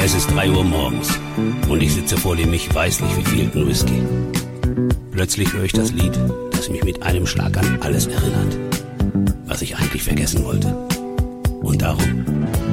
Es ist 3 Uhr morgens und ich sitze vor dem mich weiß nicht wievielten Whisky. Plötzlich höre ich das Lied, das mich mit einem Schlag an alles erinnert, was ich eigentlich vergessen wollte. Und darum